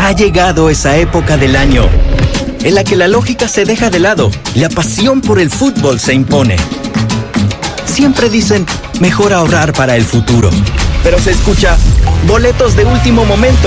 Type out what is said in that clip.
Ha llegado esa época del año en la que la lógica se deja de lado y la pasión por el fútbol se impone. Siempre dicen, mejor ahorrar para el futuro. Pero se escucha, boletos de último momento.